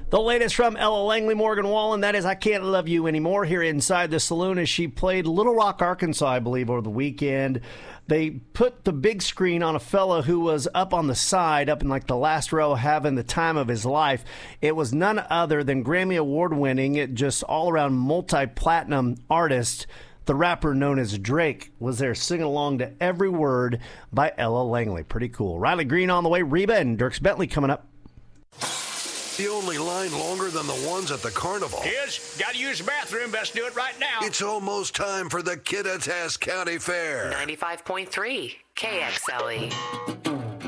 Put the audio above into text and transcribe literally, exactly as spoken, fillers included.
The latest from Ella Langley, Morgan Wallen, that is I Can't Love You Anymore, here inside the saloon as she played Little Rock, Arkansas, I believe, over the weekend. They put the big screen on a fella who was up on the side, up in like the last row, having the time of his life. It was none other than Grammy Award-winning, just all-around multi-platinum artist, the rapper known as Drake, was there singing along to every word by Ella Langley. Pretty cool. Riley Green on the way, Reba and Dierks Bentley coming up. The only line longer than the ones at the carnival is, gotta use the bathroom, best do it right now. It's almost time for the Kittitas County Fair. ninety-five point three K X L E.